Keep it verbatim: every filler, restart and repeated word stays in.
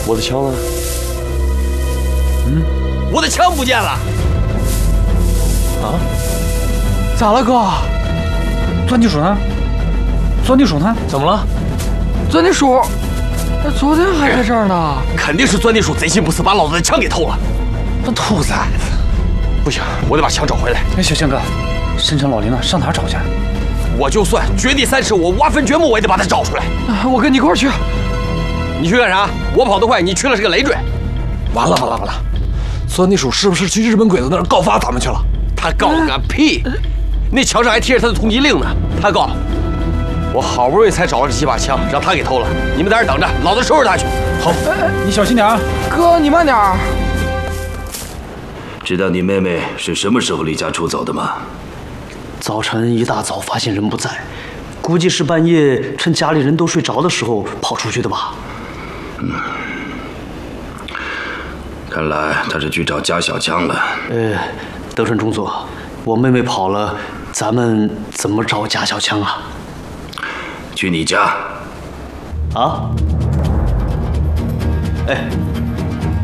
我的枪呢？ 嗯， 我的枪不见了。 啊？咋了，哥？钻地鼠呢？钻地鼠呢？怎么了？ 钻地鼠，那昨天还在这儿呢。 肯定是钻地鼠贼心不死，把老子的枪给偷了。 那兔崽子！ 不行，我得把枪找回来。 哎，小宪哥，深山老林呢，上哪儿找去？ 我就算掘地三尺，我挖坟掘墓，我也得把它找出来。 我跟你一块儿去。 你去干啥？我跑得快，你去了是个累赘。 完了完了完了！钻地鼠是不是去日本鬼子那儿告发咱们去了？ 他告个屁！那墙上还贴着他的通缉令呢。他告。我好不容易才找了这几把枪，让他给偷了。你们在这等着，老子收拾他去。 好，你小心点啊。 哥，你慢点儿。 知道你妹妹是什么时候离家出走的吗？ 早晨一大早发现人不在，估计是半夜趁家里人都睡着的时候跑出去的吧。 嗯，看来他是去找贾小枪了。 呃，德川中佐，我妹妹跑了，咱们怎么找贾小枪啊？ 去你家。 啊？哎，